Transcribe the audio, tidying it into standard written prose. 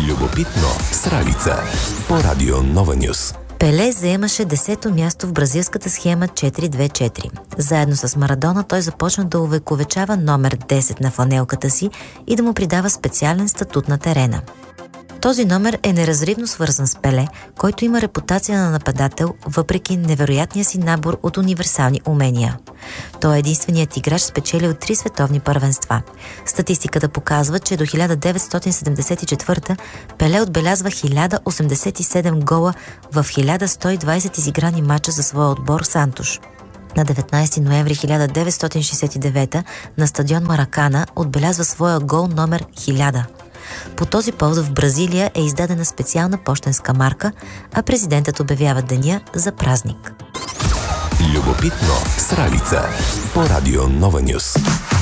Любопитно с Ралица по Радио Нова Нюс. Пеле заемаше 10-то място в бразилската схема 4-2-4. Заедно с Марадона той започна да увековечава номер 10 на фланелката си и да му придава специален статут на терена. Този номер е неразривно свързан с Пеле, който има репутация на нападател, въпреки невероятния си набор от универсални умения. Той е единственият играч, спечелил 3 световни първенства. Статистиката показва, че до 1974 Пеле отбелязва 1087 гола в 1120 изиграни мача за своя отбор Сантуш. На 19 ноември 1969 на стадион Маракана отбелязва своя гол номер 1000. По този повод в Бразилия е издадена специална пощенска марка, а президентът обявява деня за празник. Любопитно с Ралица по Радио Нова Нюс.